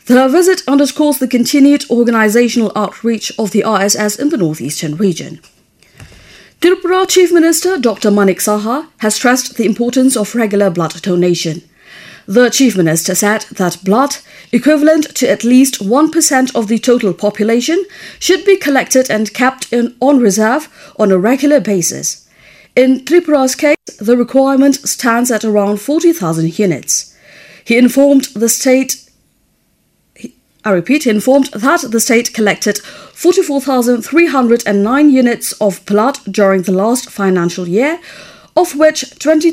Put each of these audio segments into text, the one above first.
The visit underscores the continued organisational outreach of the RSS in the northeastern region. Tripura Chief Minister Dr. Manik Saha has stressed the importance of regular blood donation. The Chief Minister said that blood, equivalent to at least 1% of the total population, should be collected and kept on reserve on a regular basis. In Tripura's case, the requirement stands at around 40,000 units. He informed that the state collected 44,309 units of blood during the last financial year, of which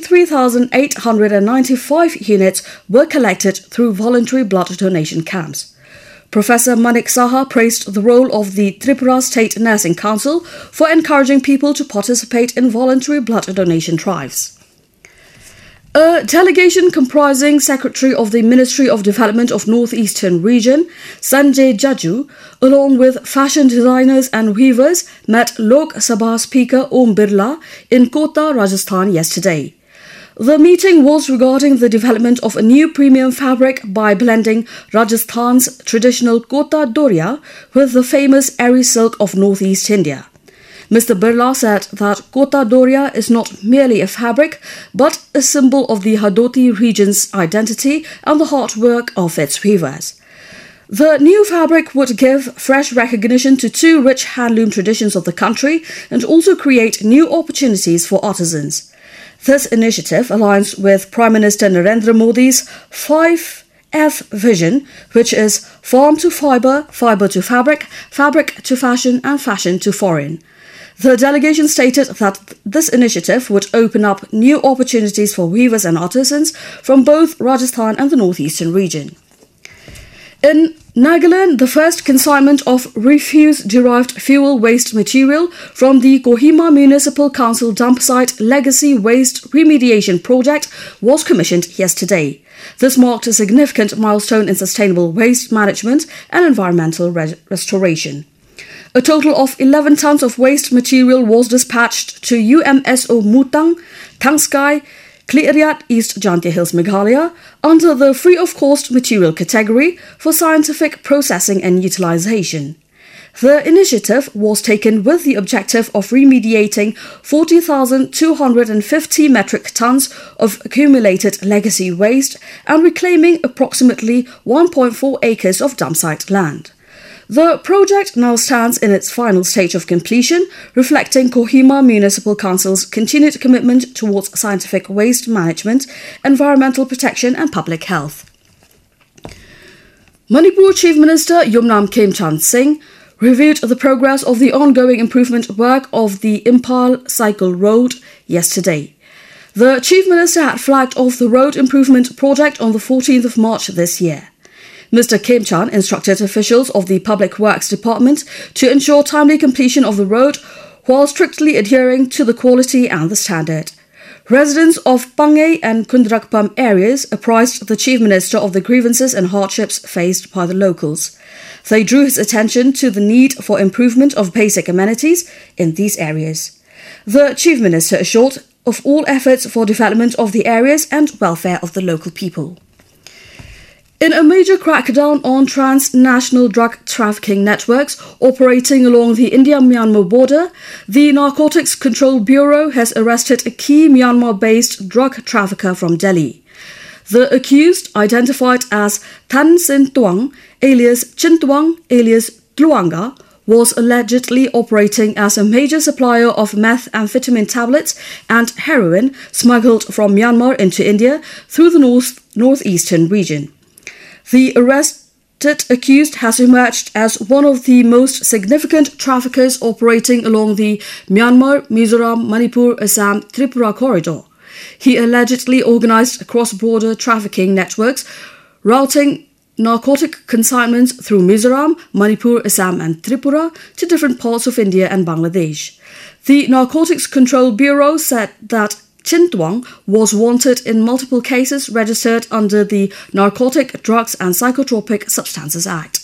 23,895 units were collected through voluntary blood donation camps. Professor Manik Saha praised the role of the Tripura State Nursing Council for encouraging people to participate in voluntary blood donation drives. A delegation comprising Secretary of the Ministry of Development of Northeastern Region, Sanjay Jaju, along with fashion designers and weavers, met Lok Sabha Speaker Om Birla in Kota, Rajasthan yesterday. The meeting was regarding the development of a new premium fabric by blending Rajasthan's traditional Kota Doria with the famous Eri silk of northeast India. Mr. Birla said that Kota Doria is not merely a fabric, but a symbol of the Hadoti region's identity and the hard work of its weavers. The new fabric would give fresh recognition to two rich handloom traditions of the country and also create new opportunities for artisans. This initiative aligns with Prime Minister Narendra Modi's 5F vision, which is farm to fibre, fibre to fabric, fabric to fashion and fashion to foreign. The delegation stated that this initiative would open up new opportunities for weavers and artisans from both Rajasthan and the northeastern region. In Nagaland, the first consignment of refuse-derived fuel waste material from the Kohima Municipal Council dump site Legacy Waste Remediation Project was commissioned yesterday. This marked a significant milestone in sustainable waste management and environmental restoration. A total of 11 tons of waste material was dispatched to UMSO Mutang, Tangskai, Kliriat, East Jantia Hills, Meghalaya, under the free-of-cost material category for scientific processing and utilization. The initiative was taken with the objective of remediating 40,250 metric tons of accumulated legacy waste and reclaiming approximately 1.4 acres of dump site land. The project now stands in its final stage of completion, reflecting Kohima Municipal Council's continued commitment towards scientific waste management, environmental protection and public health. Manipur Chief Minister Yumnam Khemchand Singh reviewed the progress of the ongoing improvement work of the Impal Cycle Road yesterday. The Chief Minister had flagged off the road improvement project on the 14th of March this year. Mr. Khemchand instructed officials of the Public Works Department to ensure timely completion of the road while strictly adhering to the quality and the standard. Residents of Pangay and Kundrakpam areas apprised the Chief Minister of the grievances and hardships faced by the locals. They drew his attention to the need for improvement of basic amenities in these areas. The Chief Minister assured of all efforts for development of the areas and welfare of the local people. In a major crackdown on transnational drug trafficking networks operating along the India-Myanmar border, the Narcotics Control Bureau has arrested a key Myanmar-based drug trafficker from Delhi. The accused, identified as Tan Sin Tuang, alias Chin Tuang, alias Tluanga, was allegedly operating as a major supplier of methamphetamine tablets and heroin smuggled from Myanmar into India through the northeastern region. The arrested accused has emerged as one of the most significant traffickers operating along the Myanmar, Mizoram, Manipur, Assam, Tripura corridor. He allegedly organized cross-border trafficking networks, routing narcotic consignments through Mizoram, Manipur, Assam and Tripura to different parts of India and Bangladesh. The Narcotics Control Bureau said that Chin Tuang was wanted in multiple cases registered under the Narcotic Drugs and Psychotropic Substances Act.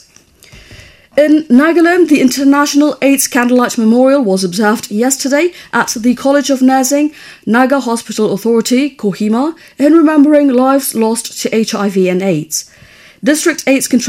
In Nagaland, the International AIDS Candlelight Memorial was observed yesterday at the College of Nursing, Naga Hospital Authority, Kohima, in remembering lives lost to HIV and AIDS. District AIDS Control